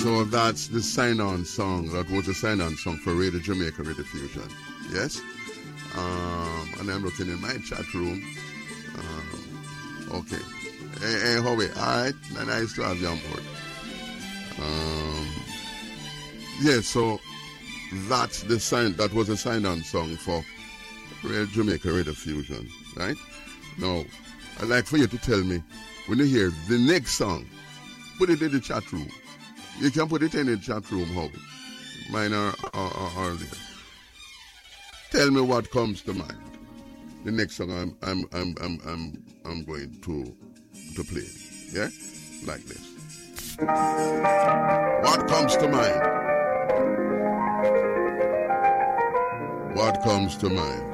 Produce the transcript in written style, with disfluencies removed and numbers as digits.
So that's the sign-on song. That was the sign-on song for Radio Jamaica Radio Fusion. Yes? And I'm looking in my chat room. Okay. Hey, Howie. All right. Nice to have you on board. So that's the sign. That was a sign-on song for Radio Jamaica Radio Fusion. Right? Now, I'd like for you to tell me, when you hear the next song, put it in the chat room. You can put it in the chat room, Howie. Mine are there. Tell me what comes to mind. The next song I'm going to play. Yeah? Like this. What comes to mind? What comes to mind?